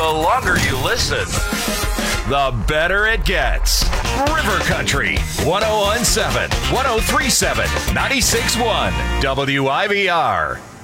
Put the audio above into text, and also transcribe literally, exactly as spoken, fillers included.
longer you listen, the better it gets. River Country, one oh one point seven, one oh three point seven, ninety-six point one, W I V R.